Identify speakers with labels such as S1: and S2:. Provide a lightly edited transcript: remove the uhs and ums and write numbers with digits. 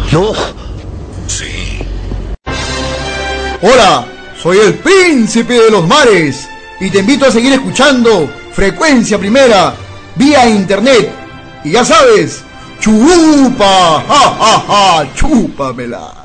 S1: No.
S2: Sí.
S3: Hola, soy el príncipe de los mares y te invito a seguir escuchando Frecuencia Primera vía internet. Y ya sabes, chupa, ja, ja, ja, chúpamela.